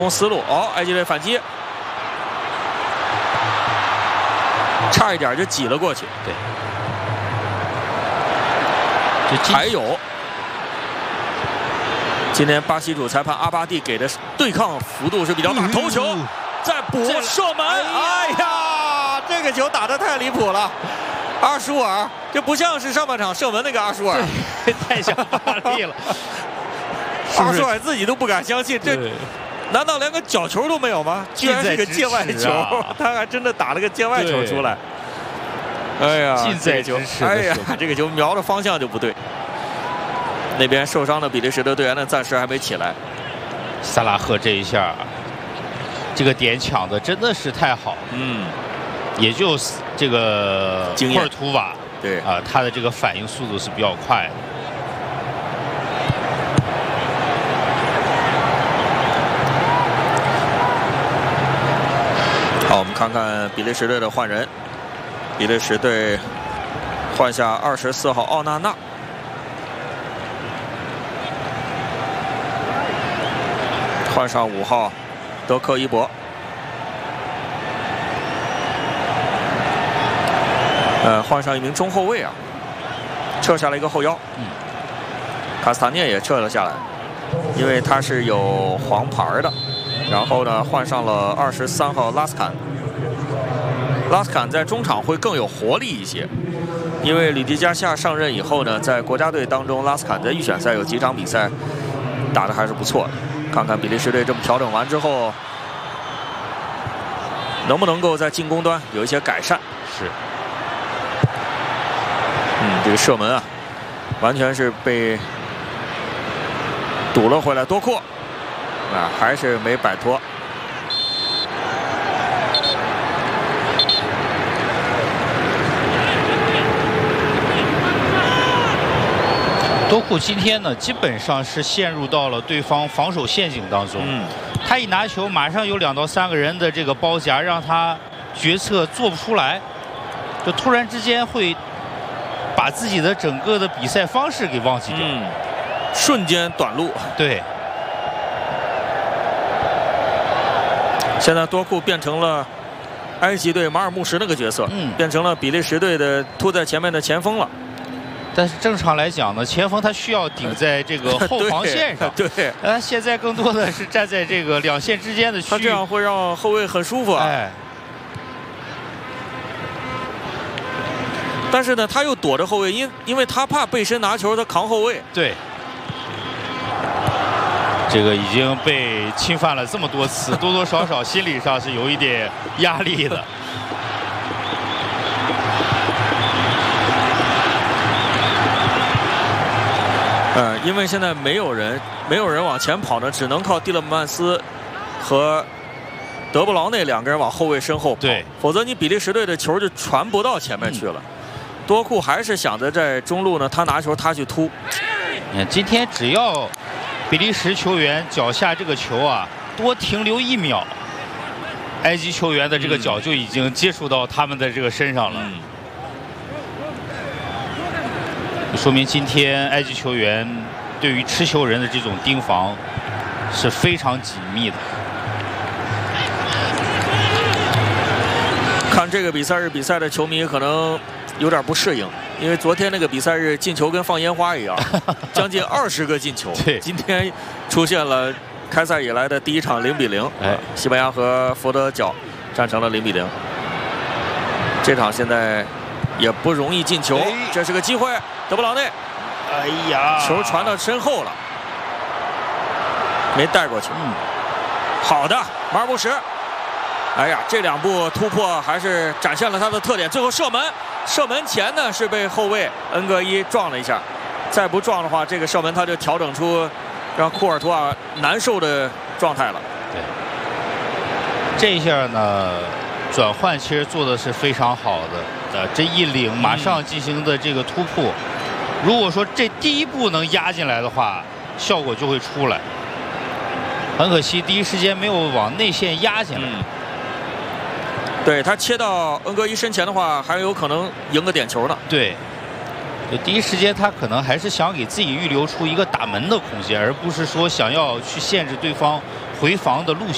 思路哦，埃及队反击，差一点就挤了过去。 对， 还有，今天巴西主裁判阿巴蒂给的对抗幅度是比较大，头球再补射门，哎呀，这个球打得太离谱了。阿舒尔，这不像是上半场射门那个阿舒尔， 太像巴利了。 阿舒尔自己都不敢相信，这难道连个角球都没有吗？居然是个界外球，他还真的打了个界外球出来。哎呀， 近在咫尺。 哎呀，这个球瞄的方向就不对。那边受伤的比利时的队员呢，暂时还没起来。 萨拉赫这一下，这个点抢的真的是太好。也就这个霍尔图瓦， 对啊，他的这个反应速度是比较快的。 好，我们看看比利时队的换人。比利时队换下24号奥纳纳，换上5号德克伊博。换上一名中后卫啊，撤下了一个后腰。卡斯塔涅也撤了下来，因为他是有黄牌的。然后呢，换上了23号拉斯坎。拉斯坎在中场会更有活力一些，因为吕迪加夏上任以后呢，在国家队当中，拉斯坎在预选赛有几场比赛打得还是不错的。看看比利时队这么调整完之后，能不能够在进攻端有一些改善？ 是。 这个射门啊，完全是被堵了回来。多库啊，还是没摆脱。 多库今天呢，基本上是陷入到了对方防守陷阱当中。他一拿球，马上有2到3个人的这个包夹，让他决策做不出来，就突然之间会把自己的整个的比赛方式给忘记掉， 瞬间短路。 对。 现在多库变成了埃及队马尔穆什那个角色，变成了比利时队的突在前面的前锋了。 但是正常来讲呢，前锋他需要顶在这个后防线上。 对。 现在更多的是站在这个2线之间的区域， 他这样会让后卫很舒服啊。但是呢，他又躲着后卫，因为他怕背身拿球，他扛后卫。 对。这个已经被侵犯了这么多次，多多少少心理上是有一点压力的。 因为现在没有人往前跑呢，只能靠蒂勒曼斯和德布劳内2个人往后卫身后跑，否则你比利时队的球就传不到前面去了。多库还是想着在中路呢，他拿球他去突。 你看今天只要比利时球员脚下这个球啊多停留1秒，埃及球员的这个脚就已经接触到他们的这个身上了。说明今天埃及球员对于持球人的这种盯防是非常紧密的。 看这个比赛日比赛的球迷可能有点不适应，因为昨天那个比赛日进球跟放烟花一样，将近20个进球。今天出现了开赛以来的第1场0比0，西班牙和佛得角战成了0比0。这场现在也不容易进球，这是个机会。德布劳内， 哎呀， 球传到身后了，没带过去。好的，马尔穆什。哎呀，这2步突破还是展现了他的特点。最后射门，射门前呢是被后卫恩格伊撞了一下，再不撞的话，这个射门他就调整出让库尔图瓦难受的状态了。 对，这一下呢，转换其实做的是非常好的。这一领马上进行的这个突破，如果说这第1步能压进来的话，效果就会出来。很可惜，第一时间没有往内线压进来。 对，他切到恩格伊身前的话，还有可能赢个点球呢。 对，第一时间他可能还是想给自己预留出一个打门的空间，而不是说想要去限制对方回防的路线。